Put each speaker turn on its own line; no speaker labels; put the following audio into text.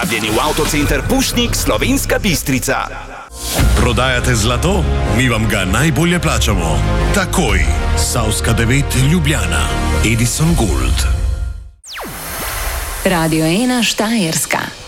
Vabljeni v Avtocenter Pušnik Slovenska Bistrica.
Prodajate zlato? Mi vam ga najbolje plačamo. Takoj. Savska 9 Ljubljana. Edison Gold.
Radio 1 Štajerska.